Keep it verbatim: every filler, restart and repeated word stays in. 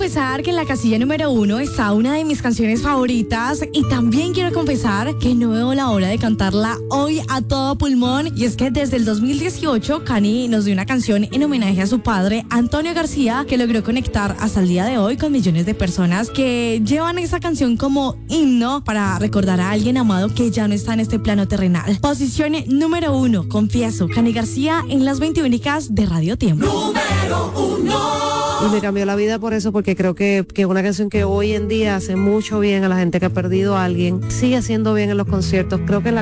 confesar que en la casilla número uno está una de mis canciones favoritas y también quiero confesar que no veo la hora de cantarla hoy a todo pulmón. Y es que desde el dos mil dieciocho, Cani nos dio una canción en homenaje a su padre, Antonio García, que logró conectar hasta el día de hoy con millones de personas que llevan esa canción como himno para recordar a alguien amado que ya no está en este plano terrenal. Posición número uno, confieso, Cani García en las veinte únicas de Radio Tiempo. Número uno. Y me cambió la vida por eso, porque creo que que es una canción que hoy en día hace mucho bien a la gente que ha perdido a alguien, sigue haciendo bien en los conciertos. Creo que la